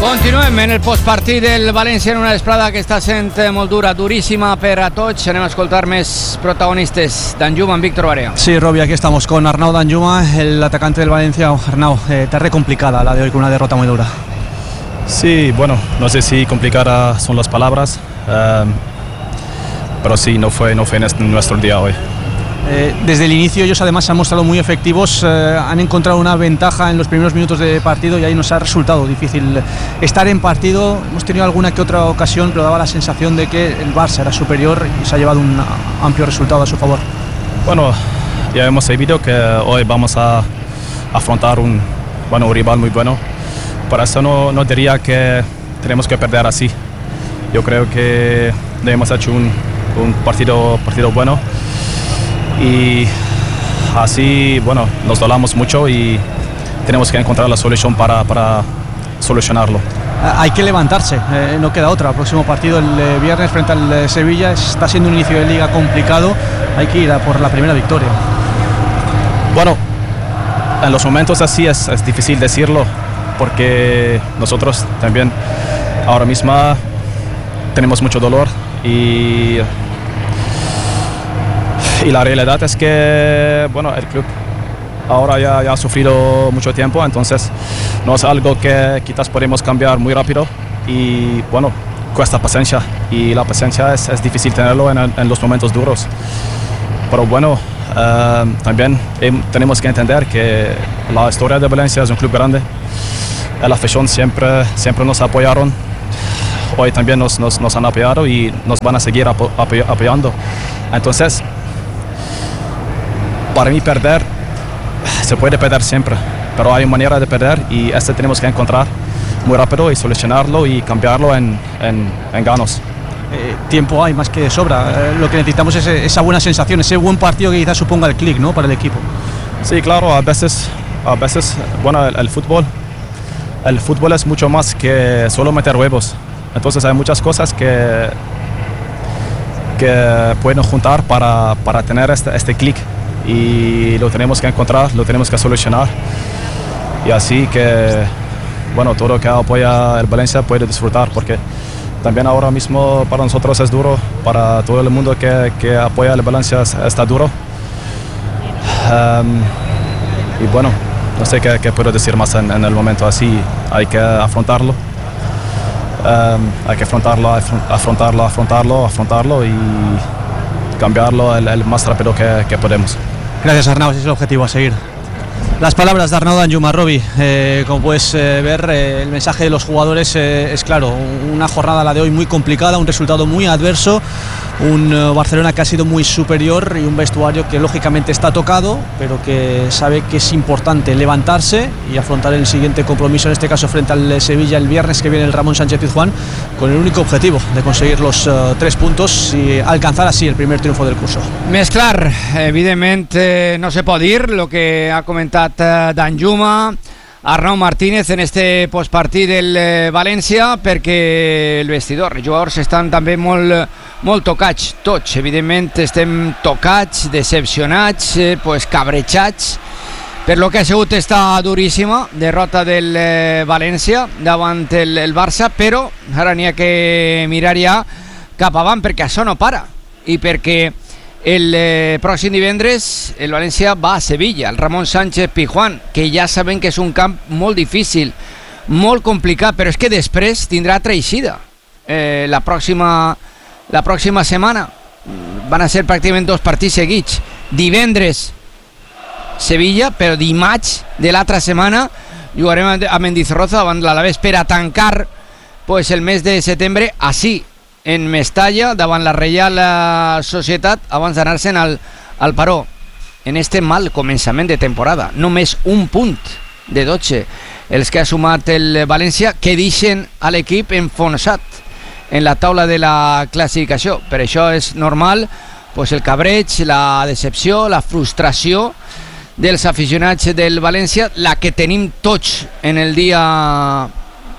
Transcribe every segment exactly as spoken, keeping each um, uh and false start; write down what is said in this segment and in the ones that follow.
Continuem en el postpartit del València en una vesprada que està sent molt dura, duríssima per a tots. Anem a escoltar més protagonistes. Danjuma amb Víctor Barea. Sí, Robi, aquí estamos con Arnau Danjuma, el atacante del Valencia. Arnau, eh, tarde complicada la de hoy con una derrota muy dura. Sí, bueno, no sé si complicada son las palabras, eh, pero sí, no fue, no fue nuestro día hoy. Eh, desde el inicio ellos además se han mostrado muy efectivos, eh, han encontrado una ventaja en los primeros minutos de partido y ahí nos ha resultado difícil estar en partido. Hemos tenido alguna que otra ocasión, pero daba la sensación de que el Barça era superior y se ha llevado un amplio resultado a su favor. Bueno, ya hemos sabido que hoy vamos a afrontar un, bueno, un rival muy bueno. Por eso no, no diría que tenemos que perder así. Yo creo que hemos hecho un, un partido, partido bueno. Y así, bueno, nos dolamos mucho y tenemos que encontrar la solución para, para solucionarlo. Hay que levantarse, eh, no queda otra. El próximo partido el eh, viernes frente al eh, Sevilla está siendo un inicio de liga complicado. Hay que ir a por la primera victoria. Bueno, en los momentos así es, es difícil decirlo porque nosotros también ahora mismo tenemos mucho dolor y... Y la realidad es que, bueno, el club ahora ya, ya ha sufrido mucho tiempo, entonces no es algo que quizás podemos cambiar muy rápido y, bueno, cuesta paciencia y la paciencia es, es difícil tenerlo en, en los momentos duros. Pero bueno, eh, también eh, tenemos que entender que la historia de Valencia es un club grande, la afición siempre, siempre nos apoyaron, hoy también nos, nos, nos han apoyado y nos van a seguir apo, apoy, apoyando. Entonces, para mí perder, se puede perder siempre, pero hay una manera de perder y este tenemos que encontrar muy rápido y solucionarlo y cambiarlo en, en, en ganos. Eh, tiempo hay más que de sobra, eh, lo que necesitamos es esa buena sensación, ese buen partido que quizás suponga el clic, ¿no?, para el equipo. Sí, claro, a veces, a veces bueno, el, el fútbol, el fútbol es mucho más que solo meter huevos, entonces hay muchas cosas que, que pueden juntar para, para tener este, este clic. Y lo tenemos que encontrar, lo tenemos que solucionar y así que, bueno, todo lo que apoya el Valencia puede disfrutar porque también ahora mismo para nosotros es duro, para todo el mundo que, que apoya el Valencia está duro um, y bueno, no sé qué, qué puedo decir más en, en el momento así, hay que afrontarlo um, hay que afrontarlo, afrontarlo, afrontarlo, afrontarlo y cambiarlo el, el más rápido que, que podemos. Gracias, Arnau, ese es el objetivo a seguir. Las palabras de Arnau Danjuma, Robi, eh, como puedes eh, ver, eh, el mensaje de los jugadores eh, es claro, una jornada la de hoy muy complicada, un resultado muy adverso, un uh, Barcelona que ha sido muy superior y un vestuario que lógicamente está tocado, pero que sabe que es importante levantarse y afrontar el siguiente compromiso, en este caso frente al Sevilla el viernes que viene el Ramón Sánchez Pizjuán, con el único objetivo de conseguir los uh, tres puntos y alcanzar así el primer triunfo del curso. Més clar, evidentment eh, no se pot dir el que ha comentat eh, Danjuma, Arnau Martínez en este postpartit del eh, València, perquè el vestidor, els jugadors estan també molt, molt tocats, tots, evidentment estem tocats, decepcionats, eh, pues cabrejats per lo que ha sigut esta duríssima derrota del eh, València davant el, el Barça, però ara n'hi ha que mirar ja cap avant perquè això no para i perquè el eh, pròxim divendres el València va a Sevilla, el Ramón Sánchez Pizjuán, que ja sabem que és un camp molt difícil, molt complicat, però és que després tindrà traïxida eh, la pròxima la pròxima setmana. Van a ser pràcticament dos partits seguits, divendres Sevilla, però dimarts de l'altra setmana jugarem a Mendizorroza davant l'Alavés per a tancar pues, el mes de setembre així en Mestalla davant la Reial Societat abans d'anar-se'n al, al Paró en este mal començament de temporada. Només un punt de dotze els que ha sumat el València, que deixen a l'equip enfonsat en la taula de la classificació. Per això és normal pues, el cabreig, la decepció, la frustració dels aficionats del València, la que tenim tots en el dia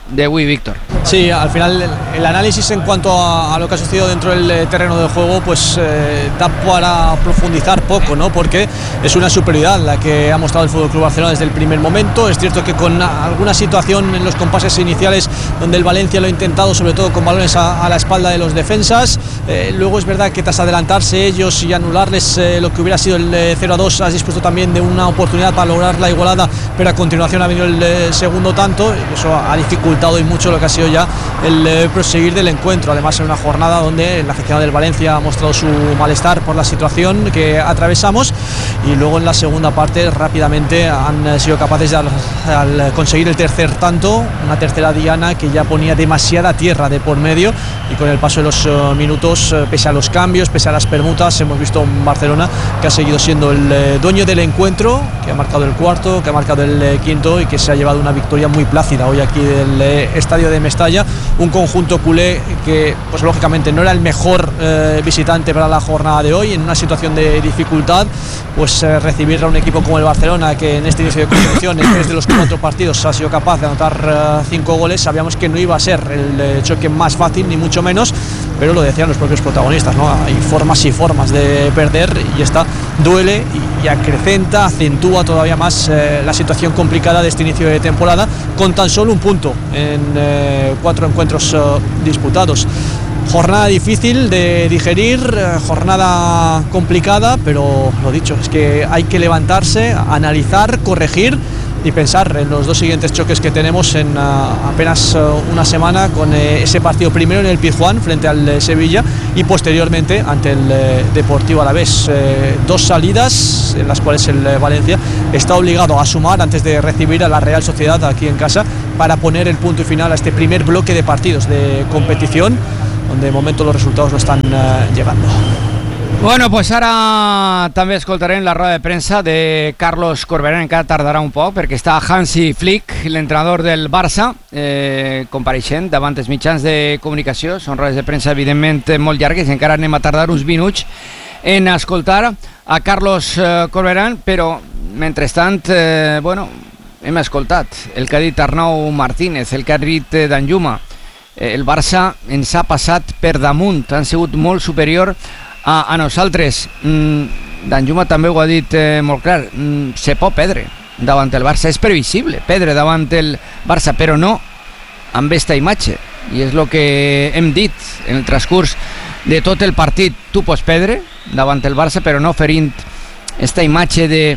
de Wii Víctor. Sí, al final el análisis en cuanto a, a lo que ha sucedido dentro del terreno de juego pues eh, da para profundizar poco, ¿no? Porque es una superioridad la que ha mostrado el F C Barcelona desde el primer momento. Es cierto que con alguna situación en los compases iniciales donde el Valencia lo ha intentado, sobre todo con balones a, a la espalda de los defensas, eh, luego es verdad que tras adelantarse ellos y anularles eh, lo que hubiera sido el eh, cero a dos, has dispuesto también de una oportunidad para lograr la igualada, pero a continuación ha venido el eh, segundo tanto, y eso ha dificultado y mucho lo que ha sido ya el eh, proseguir del encuentro. Además, en una jornada donde el aficionado del Valencia ha mostrado su malestar por la situación que atravesamos, y luego en la segunda parte rápidamente han eh, sido capaces de al, al conseguir el tercer tanto, una tercera diana que ya ponía demasiada tierra de por medio, y con el paso de los uh, minutos, uh, pese a los cambios, pese a las permutas, hemos visto un Barcelona que ha seguido siendo el uh, dueño del encuentro, que ha marcado el cuarto, que ha marcado el uh, quinto y que se ha llevado una victoria muy plácida hoy aquí del uh, estadio de Mestalla. Un conjunto culé que pues lógicamente no era el mejor uh, visitante para la jornada de hoy, en una situación de dificultad, pues uh, recibir a un equipo como el Barcelona, que en este inicio de competición en tres de los cuatro partidos ha sido capaz de anotar uh, cinco goles. Sabíamos que no iba a ser el uh, choque más fácil, ni mucho menos, pero lo decían los propios protagonistas, ¿no? Hay formas y formas de perder, y esta duele y acrecenta, acentúa todavía más eh, la situación complicada de este inicio de temporada, con tan solo un punto en eh, cuatro encuentros eh, disputados. Jornada difícil de digerir, eh, jornada complicada, pero lo dicho, es que hay que levantarse, analizar, corregir y pensar en los dos siguientes choques que tenemos en uh, apenas uh, una semana, con uh, ese partido primero en el Pizjuán frente al uh, Sevilla, y posteriormente ante el uh, Deportivo Alavés. Uh, dos salidas en las cuales el uh, Valencia está obligado a sumar antes de recibir a la Real Sociedad aquí en casa, para poner el punto y final a este primer bloque de partidos de competición, donde de momento los resultados no están uh, llegando. Bueno, pues ara també escoltarem la roda de premsa de Carlos Corberán, encara tardarà un poc perquè està Hansi Flick, l'entrenador del Barça, eh, compareixent davant els mitjans de comunicació. Són rodes de premsa evidentment molt llargues, encara anem a tardar uns minuts en escoltar a Carlos eh, Corberán, però mentrestant, eh, bueno, hem escoltat el que ha dit Arnau Martínez, el que ha dit eh, Danjuma. Eh, el Barça ens ha passat per damunt, han sigut molt superior A, a nosaltres. mm, Danjuma també ho ha dit eh, molt clar, mm, se pot perdre davant el Barça, és previsible perdre davant el Barça, però no amb esta imatge, i és el que hem dit en el transcurs de tot el partit. Tu pots perdre davant el Barça, però no oferint esta imatge de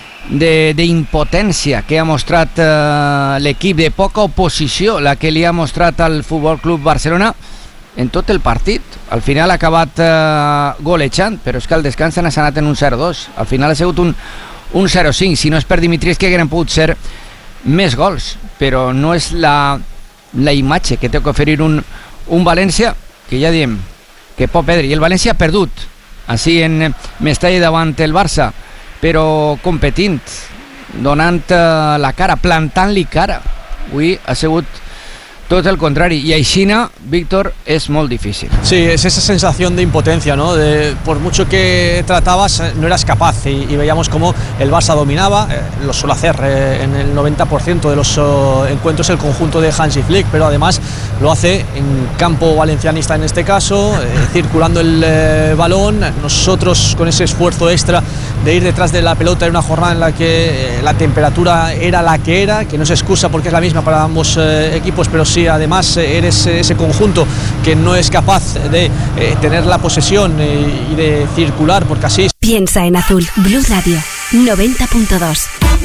d'impotència que ha mostrat eh, l'equip, de poca oposició la que li ha mostrat al Futbol Club Barcelona en tot el partit. Al final ha acabat eh, golejant, però és que al descans s'ha anat en un zero dos. Al final ha sigut un, un zero cinc. Si no és per Dimitris, que hagueren pogut ser més gols, però no és la, la imatge que té que oferir un, un València que ja diem que pot perdre. I el València ha perdut així en Mestalla davant el Barça, però competint, donant eh, la cara, plantant-li cara. Avui ha sigut tot el contrari, y Aixina, Víctor, es muy difícil. Sí, es esa sensación de impotencia, ¿no? De, por mucho que tratabas, no eras capaz, y, y veíamos cómo el Barça dominaba, eh, lo suele hacer eh, en el noventa por ciento de los oh, encuentros el conjunto de Hansi Flick, pero además lo hace en campo valencianista en este caso, eh, circulando el eh, balón, nosotros con ese esfuerzo extra de ir detrás de la pelota en una jornada en la que eh, la temperatura era la que era, que no se excusa porque es la misma para ambos eh, equipos, pero sí, además eres ese conjunto que no es capaz de eh, tener la posesión eh, y de circular, porque así... Piensa en azul. Blue Radio noventa punto dos.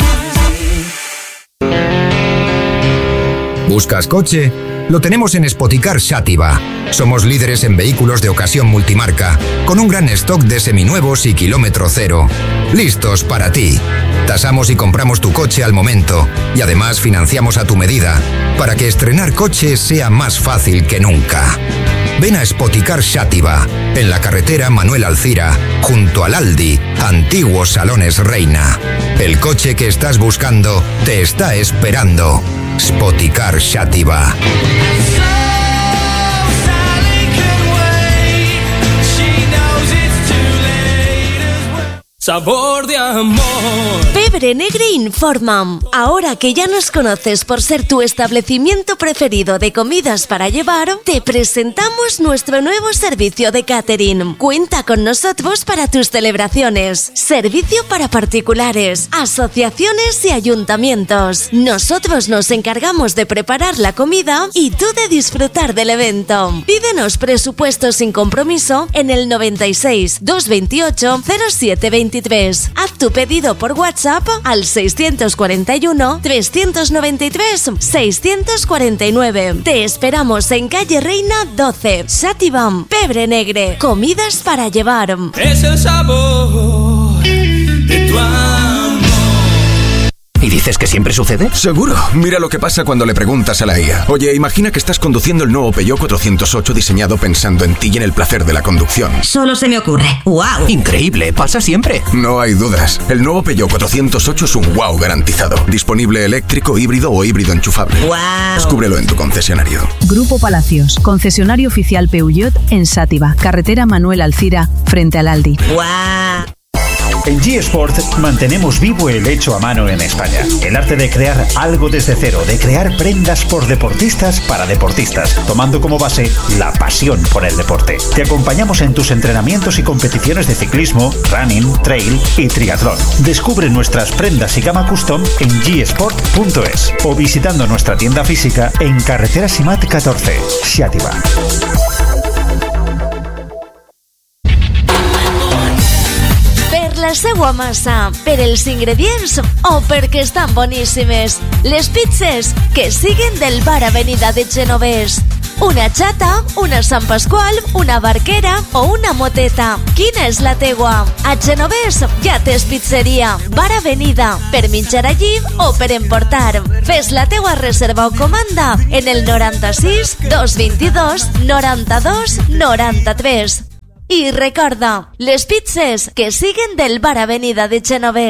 ¿Buscas coche? Lo tenemos en Spoticar Xàtiva. Somos líderes en vehículos de ocasión multimarca, con un gran stock de seminuevos y kilómetro cero. Listos para ti. Tasamos y compramos tu coche al momento, y además financiamos a tu medida, para que estrenar coche sea más fácil que nunca. Ven a Spoticar Xàtiva, en la carretera Manuel Alcira, junto al Aldi, antiguos Salones Reina. El coche que estás buscando te está esperando. Spoticar Xàtiva. Sabor de amor. Pebre Negre informa. Ahora que ya nos conoces por ser tu establecimiento preferido de comidas para llevar, te presentamos nuestro nuevo servicio de catering. Cuenta con nosotros para tus celebraciones. Servicio para particulares, asociaciones y ayuntamientos. Nosotros nos encargamos de preparar la comida y tú de disfrutar del evento. Pídenos presupuesto sin compromiso en el noventa y seis, doscientos veintiocho, cero siete veintitrés. Haz tu pedido por WhatsApp al seiscientos cuarenta y uno, trescientos noventa y tres, seiscientos cuarenta y nueve. Te esperamos en calle Reina doce, Xàtiva, Pebre Negre. Comidas para llevar. Es el sabor de tu amor. ¿Y dices que siempre sucede? Seguro. Mira lo que pasa cuando le preguntas a la I A. Oye, imagina que estás conduciendo el nuevo Peugeot cuatrocientos ocho diseñado pensando en ti y en el placer de la conducción. Solo se me ocurre. ¡Wow! Increíble, pasa siempre. No hay dudas. El nuevo Peugeot cuatrocientos ocho es un wow garantizado. Disponible eléctrico, híbrido o híbrido enchufable. ¡Wow! Descúbrelo en tu concesionario. Grupo Palacios, concesionario oficial Peugeot en Xàtiva, carretera Manuel Alcira, frente al Aldi. ¡Wow! En G-Sport mantenemos vivo el hecho a mano en España. El arte de crear algo desde cero, de crear prendas por deportistas para deportistas, tomando como base la pasión por el deporte. Te acompañamos en tus entrenamientos y competiciones de ciclismo, running, trail y triatlón. Descubre nuestras prendas y gama custom en g sport punto es o visitando nuestra tienda física en carretera Simat catorze, Xàtiva. La seua massa, per els ingredients o perquè estan boníssimes. Les pizzas que siguen del bar Avenida de Genovés. Una xata, una Sant Pasqual, una barquera o una moteta. Quina és la teua? A Genovés ja tens pizzeria. Bar Avenida, per menjar allí o per emportar. Fes la teua reserva o comanda en el noranta-sis, dos vint-i-dos, noranta-dos, noranta-tres. I recorda, les pizzas que siguen del bar Avenida de Genovés.